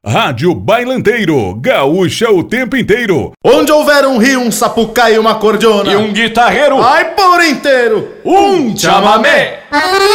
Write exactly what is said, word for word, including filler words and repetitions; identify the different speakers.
Speaker 1: Rádio Bailanteiro, gaúcha o tempo inteiro.
Speaker 2: Onde houver um rio, um sapucaí e uma cordiona
Speaker 3: e um guitarreiro,
Speaker 2: ai por inteiro,
Speaker 3: um chamamé.